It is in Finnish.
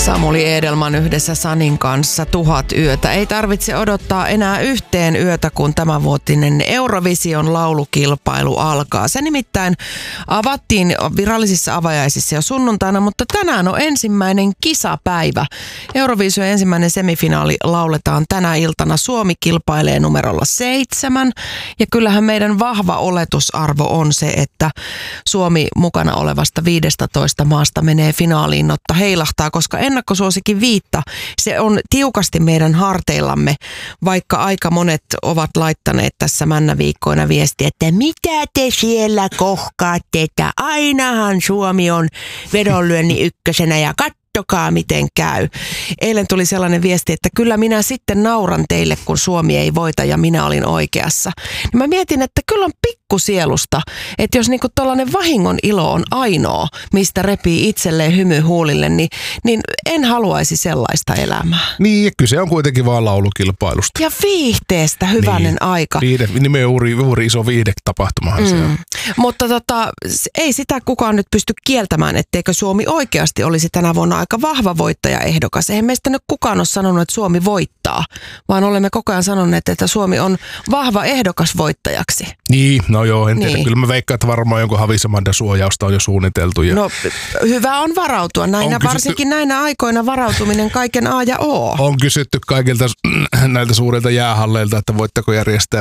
Samuli Edelman yhdessä Sanin kanssa 1000 yötä. Ei tarvitse odottaa enää yhteen yötä, kun tämänvuotinen Eurovision laulukilpailu alkaa. Se nimittäin avattiin virallisissa avajaisissa jo sunnuntaina, mutta tänään on ensimmäinen kisapäivä. Eurovision ensimmäinen semifinaali lauletaan tänä iltana. Suomi kilpailee numerolla 7. Ja kyllähän meidän vahva oletusarvo on se, että Suomi mukana olevasta 15 maasta menee finaaliin, mutta heilahtaa, koska ennakkosuosikin 5, se on tiukasti meidän harteillamme, vaikka aika monet ovat laittaneet tässä männäviikkoina viestiä, että mitä te siellä kohkaatte, että ainahan Suomi on vedonlyönnin ykkösenä ja kattokaa miten käy. Eilen tuli sellainen viesti, että kyllä minä sitten nauran teille, kun Suomi ei voita ja minä olin oikeassa. Mä mietin, että kyllä on pikkusielusta, että jos niinku tollainen vahingon ilo on ainoa, mistä repii itselleen hymy huulille, niin en haluaisi sellaista elämää. Niin, ja kyse on kuitenkin vaan laulukilpailusta. Ja viihteestä hyvänen aika. Juuri iso viihdetapahtumahan se on. Mutta ei sitä kukaan nyt pysty kieltämään, etteikö Suomi oikeasti olisi tänä vuonna aika vahva voittajaehdokas. Eihän meistä nyt kukaan ole sanonut, että Suomi voittaa, vaan olemme koko ajan sanoneet, että Suomi on vahva ehdokas voittajaksi. Niin, no joo, en tiedä. Kyllä mä veikkaan, että varmaan jonkun Havisamanda suojausta on jo suunniteltu. Ja no hyvä on varautua. Varsinkin näinä aikoina varautuminen kaiken A ja O. On kysytty kaikilta näiltä suurilta jäähalleilta, että voitteko järjestää